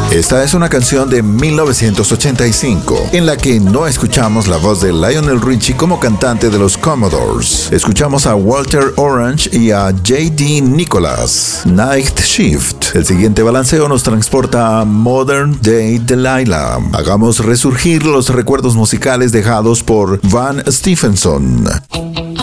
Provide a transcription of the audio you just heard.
Esta es una canción de 1985, en la que no escuchamos la voz de Lionel Richie como cantante de los Commodores. Escuchamos a Walter Orange y a J.D. Nicholas. Night Shift. El siguiente balanceo nos transporta a Modern Day Delilah. Hagamos resurgir los recuerdos musicales dejados por Van Stephenson.